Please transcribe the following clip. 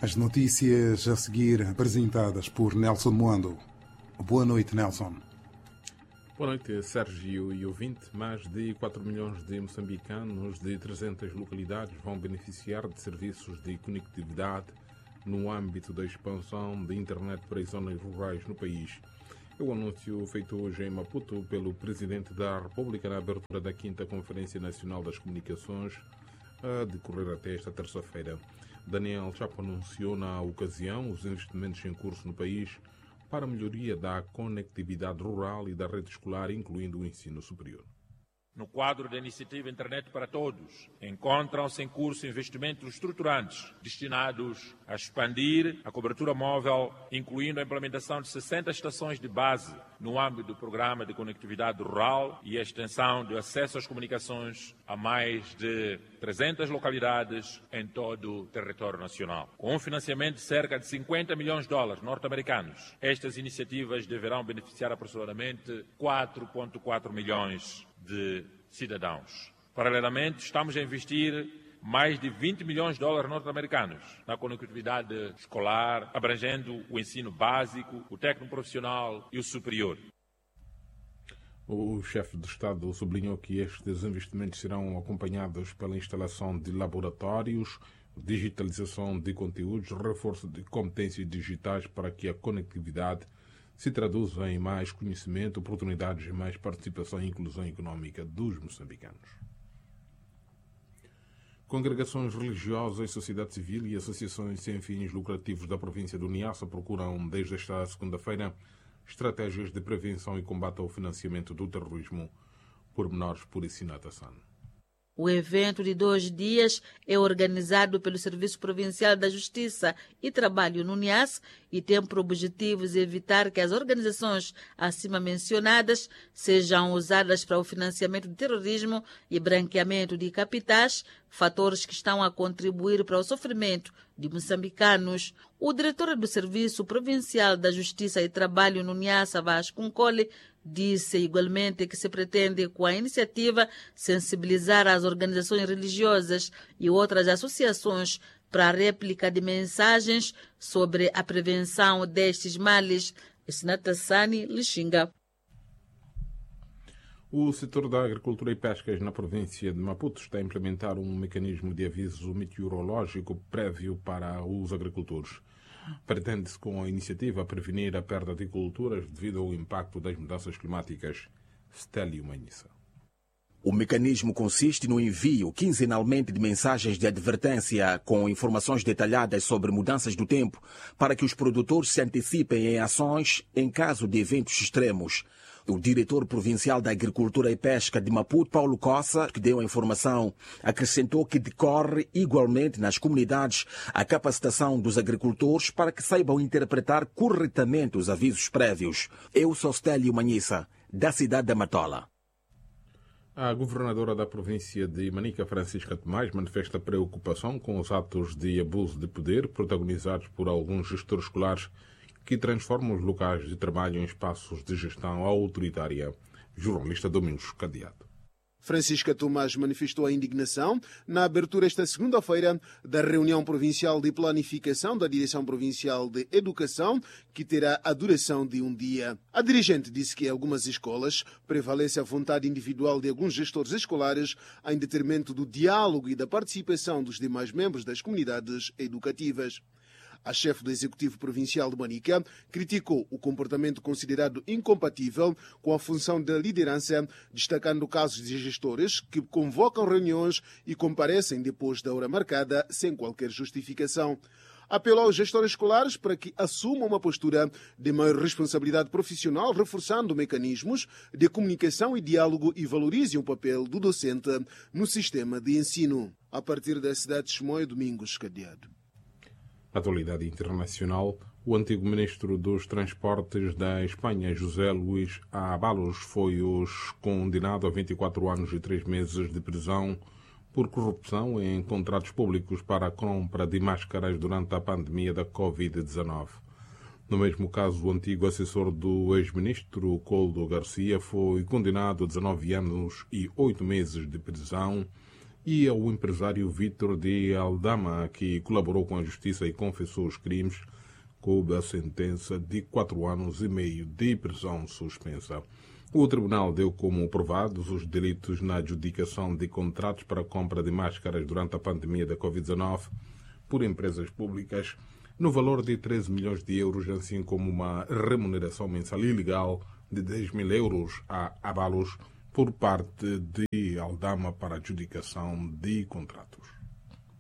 As notícias a seguir apresentadas por Nelson Moando. Boa noite, Nelson. Boa noite, Sérgio e ouvinte. Mais de 4 milhões de moçambicanos de 300 localidades vão beneficiar de serviços de conectividade no âmbito da expansão da internet para as zonas rurais no país. É o anúncio feito hoje em Maputo pelo Presidente da República na abertura da 5ª Conferência Nacional das Comunicações, a decorrer até esta terça-feira. Daniel Chapo anunciou na ocasião os investimentos em curso no país para a melhoria da conectividade rural e da rede escolar, incluindo o ensino superior. No quadro da iniciativa Internet para Todos, encontram-se em curso investimentos estruturantes destinados a expandir a cobertura móvel, incluindo a implementação de 60 estações de base no âmbito do Programa de Conectividade Rural e a extensão do acesso às comunicações a mais de 300 localidades em todo o território nacional. Com um financiamento de cerca de 50 milhões de dólares norte-americanos, estas iniciativas deverão beneficiar aproximadamente 4,4 milhões de cidadãos. Paralelamente, estamos a investir mais de 20 milhões de dólares norte-americanos na conectividade escolar, abrangendo o ensino básico, o técnico-profissional e o superior. O chefe de Estado sublinhou que estes investimentos serão acompanhados pela instalação de laboratórios, digitalização de conteúdos, reforço de competências digitais para que a conectividade se traduza em mais conhecimento, oportunidades e mais participação e inclusão económica dos moçambicanos. Congregações religiosas, sociedade civil e associações sem fins lucrativos da província do Niassa procuram, desde esta segunda-feira, estratégias de prevenção e combate ao financiamento do terrorismo. Pormenores por Isinata San. O evento de 2 dias é organizado pelo Serviço Provincial da Justiça e Trabalho no Niassa e tem por objetivos evitar que as organizações acima mencionadas sejam usadas para o financiamento do terrorismo e branqueamento de capitais, fatores que estão a contribuir para o sofrimento de moçambicanos. O diretor do Serviço Provincial da Justiça e Trabalho no Niassa, Vasco Nkole, disse igualmente que se pretende, com a iniciativa, sensibilizar as organizações religiosas e outras associações para a réplica de mensagens sobre a prevenção destes males. Sinatassani Lixinga. O setor da agricultura e pescas na província de Maputo está a implementar um mecanismo de aviso meteorológico prévio para os agricultores. Pretende-se com a iniciativa prevenir a perda de culturas devido ao impacto das mudanças climáticas. Stélio Manhissa. O mecanismo consiste no envio quinzenalmente de mensagens de advertência com informações detalhadas sobre mudanças do tempo para que os produtores se antecipem em ações em caso de eventos extremos. O diretor provincial da Agricultura e Pesca de Maputo, Paulo Cossa, que deu a informação, acrescentou que decorre igualmente nas comunidades a capacitação dos agricultores para que saibam interpretar corretamente os avisos prévios. Eu sou Stélio Manhissa, da cidade da Matola. A governadora da província de Manica, Francisca Tomás, manifesta preocupação com os atos de abuso de poder protagonizados por alguns gestores escolares que transformam os locais de trabalho em espaços de gestão autoritária. Jornalista Domingos Cadeado. Francisca Tomás manifestou a indignação na abertura esta segunda-feira da reunião provincial de planificação da Direção Provincial de Educação, que terá a duração de um dia. A dirigente disse que em algumas escolas prevalece a vontade individual de alguns gestores escolares em detrimento do diálogo e da participação dos demais membros das comunidades educativas. A chefe do Executivo Provincial de Manica criticou o comportamento considerado incompatível com a função da liderança, destacando casos de gestores que convocam reuniões e comparecem depois da hora marcada sem qualquer justificação. Apelou aos gestores escolares para que assumam uma postura de maior responsabilidade profissional, reforçando mecanismos de comunicação e diálogo e valorizem o papel do docente no sistema de ensino. A partir da cidade de Chimoio, Domingos Cadeado. Na atualidade internacional, o antigo ministro dos Transportes da Espanha, José Luís Ábalos, foi condenado a 24 anos e 3 meses de prisão por corrupção em contratos públicos para a compra de máscaras durante a pandemia da Covid-19. No mesmo caso, o antigo assessor do ex-ministro, Coldo Garcia, foi condenado a 19 anos e 8 meses de prisão e ao empresário Vítor de Aldama, que colaborou com a justiça e confessou os crimes, coube a sentença de 4 anos e meio de prisão suspensa. O tribunal deu como provados os delitos na adjudicação de contratos para a compra de máscaras durante a pandemia da Covid-19 por empresas públicas, no valor de 13 milhões de euros, assim como uma remuneração mensal ilegal de 10 mil euros a avalos por parte de Aldama para adjudicação de contratos.